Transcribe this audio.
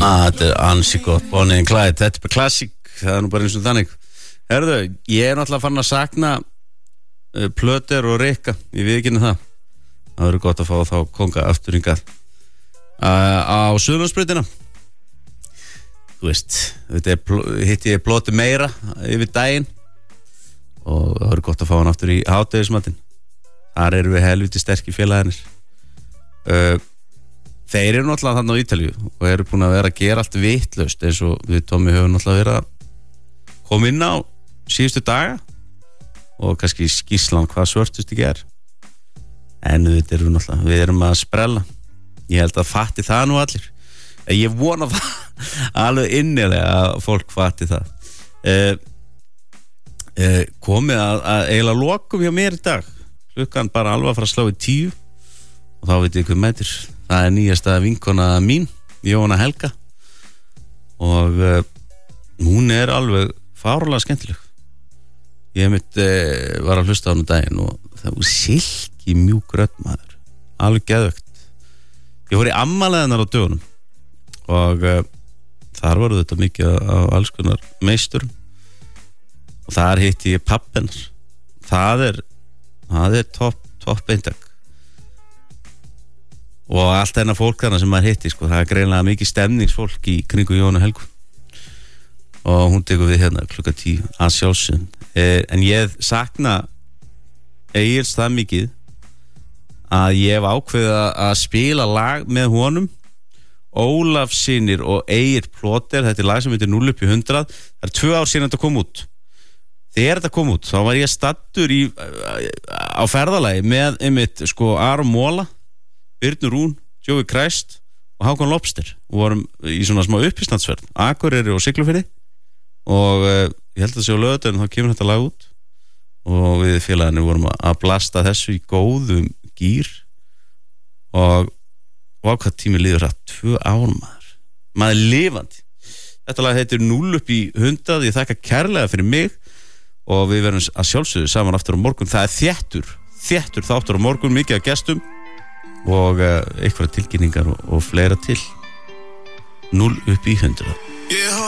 Þetta ansi gott, Bonnie and Clyde. Þetta bara klassík, það nú bara eins og þannig. Herðu, ég náttúrulega farin að sakna Plöter og Rikka, ég við ekki það. Það verður gott að fá þá konga aftur hingað á Suðurlandsbrautina. Þú veist, hitti ég Plöter meira yfir daginn og það verður gott að fá hann aftur í hádegismatinn. Þar erum við helviti sterkir félagarnir. Þeir eru náttúrulega þarna á Ítalíu og eru búin að vera að gera allt vitlaust eins og við Tommi höfum náttúrulega verið að koma inn á síðustu daga og kannski skýrslan hvað svörtust ekki er. En við erum að sprella. Ég held að fatti það nú allir. Ég vona alveg innilega að fólk fatti það. Komið að eiginlega lokum hjá mér í dag. Klukkan bara alveg að fara að slá í 10 og þá veit ég hvað mætir. Það er nýjasta vinkona mín, Jóhanna Helga og hún er alveg fárlega skemmtileg. Ég var að hlusta á hún daginn og það var silki mjúk rödd maður, alveg geðvögt. Ég fór í afmælið hennar á dögunum og þar voru þetta mikið af alls konar meisturum og þar hitti ég pabbi hennar. Það er topp eintak og allt hennar fólk þarna sem maður hitti, það er greinilega mikið stemningsfólk í kringu Jóhannu Helgu og hún tekur við hérna klukka 10 að sjálfsögum. En ég sakna Egils það mikið að ég hef ákveðið að spila lag með honum, Ólafssynir og Egil Plóter. Þetta er lag sem heitir 0 upp í 100. Það er 2 ár síðan þetta kom út. Þegar þetta kom út þá var ég staddur á ferðalagi með Aron Móla, Birnu Rún, Jói Kræst og Hákon Lobster og vorum í svona smá uppistandsferð Akureyri og Siglufirði og ég held að það sé á laugardaginn þá kemur þetta lag út og við félagarnir vorum að blasta þessu í góðum gír og hvað tími líður það 2 ár maður lifandi. Þetta lag heitir 0 upp í 100. Ég þakka kærlega fyrir mig og við verðum að sjálfsögðu saman aftur á morgun. Það er þéttur þáttur á morgun, mikið af gestum og eitthvað tilkynningar og fleira til. 0 upp í 100.